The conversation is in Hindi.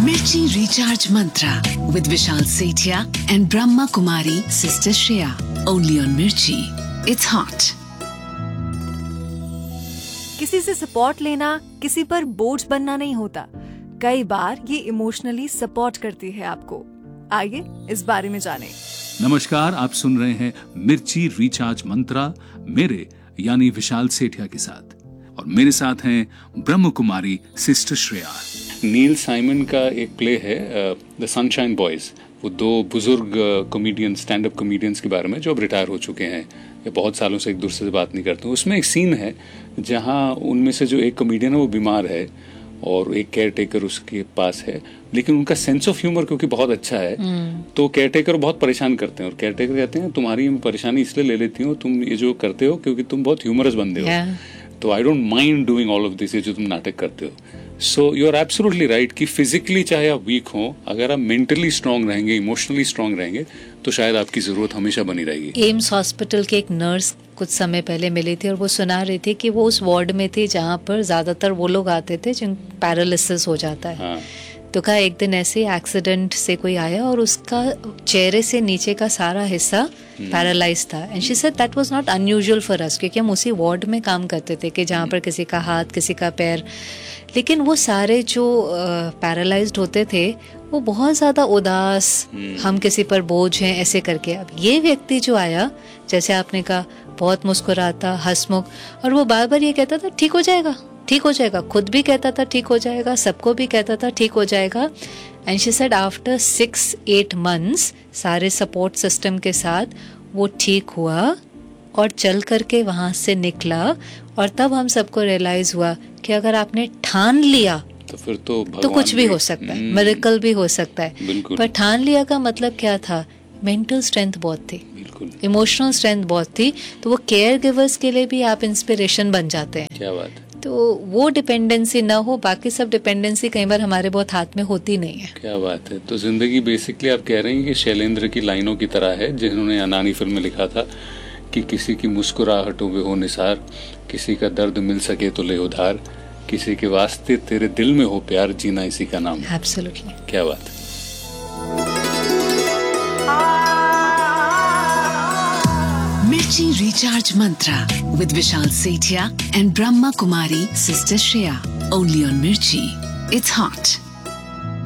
Mirchi Recharge Mantra with Vishal Sethia and Brahma Kumari Sister Shreya. Only on Mirchi. It's hot. किसी से सपोर्ट लेना किसी पर बोझ बनना नहीं होता। कई बार ये इमोशनली सपोर्ट करती है आपको। आइए इस बारे में जानें। नमस्कार, आप सुन रहे हैं मिर्ची रिचार्ज मंत्रा मेरे यानी विशाल सेठिया के साथ, और मेरे साथ हैं ब्रह्म कुमारी सिस्टर श्रेया। नील साइमन का एक प्ले है द सनशाइन बॉयज। वो दो बुजुर्ग कॉमेडियन स्टैंड अप कॉमेडियंस के बारे में जो अब रिटायर हो चुके हैं या बहुत सालों से एक दूसरे से बात नहीं करते। उसमें एक सीन है जहां उनमें से जो एक कॉमेडियन है वो बीमार है और एक केयर टेकर उसके पास है, लेकिन उनका सेंस ऑफ ह्यूमर क्योंकि बहुत अच्छा है तो केयर टेकर बहुत परेशान करते हैं और केयर टेकर कहते हैं तुम्हारी परेशानी इसलिए ले लेती हूँ, तुम ये जो करते हो क्योंकि तुम बहुत ह्यूमरस बंदे हो, तो I don't mind doing all of this, ये जो तुम नाटक करते हो। So you are absolutely right कि फिजिकली चाहे आप वीक हो, अगर आप मेंटली स्ट्रांग रहेंगे, इमोशनली स्ट्रांग रहेंगे तो शायद आपकी जरूरत हमेशा बनी रहेगी। एम्स हॉस्पिटल के एक नर्स कुछ समय पहले मिली थी और वो सुना रही थी कि वो उस वार्ड में थी जहाँ पर ज्यादातर वो लोग आते थे जिन पैरालिसिस हो जाता है। हाँ। तो कहा एक दिन ऐसे एक्सीडेंट से कोई आया और उसका चेहरे से नीचे का सारा हिस्सा पैरालाइज था, and she said that was not unusual for us, क्योंकि हम उसी वार्ड में काम करते थे कि जहाँ पर किसी का हाथ किसी का पैर, लेकिन वो सारे जो पैरालाइज्ड होते थे वो बहुत ज़्यादा उदास, हम किसी पर बोझ हैं ऐसे करके। अब ये व्यक्ति जो आया, जैसे आपने कहा, बहुत मुस्कुराता, हंसमुख, और वो बार बार ये कहता था ठीक हो जाएगा, ठीक हो जाएगा, खुद भी कहता था ठीक हो जाएगा, सबको भी कहता था ठीक हो जाएगा। And she said after 6-8 months सारे सपोर्ट सिस्टम के साथ वो ठीक हुआ और चल करके वहाँ से निकला, और तब हम सबको रियलाइज हुआ कि अगर आपने ठान लिया तो फिर तो कुछ भी हो सकता है, मिरेकल भी हो सकता है। पर ठान लिया का मतलब क्या था? मेंटल स्ट्रेंथ बहुत थी, इमोशनल स्ट्रेंथ बहुत थी, तो वो केयर गिवर्स के लिए भी आप इंस्पिरेशन बन जाते हैं। क्या बात है। तो वो डिपेंडेंसी ना हो, बाकी सब डिपेंडेंसी कई बार हमारे बहुत हाथ में होती नहीं है। क्या बात है। तो जिंदगी बेसिकली आप कह रहे हैं कि शैलेंद्र की लाइनों की तरह है जिन्होंने अनानी फिल्म में लिखा था कि किसी की मुस्कुराहटों में हो निसार, किसी का दर्द मिल सके तो ले उधार, किसी के वास्ते तेरे दिल में हो प्यार, जीना इसी का नाम है। एब्सोल्युटली। क्या बात है। Mirchi Recharge Mantra with Vishal Sethia and Brahma Kumari Sister Shreya. Only on Mirchi. It's hot.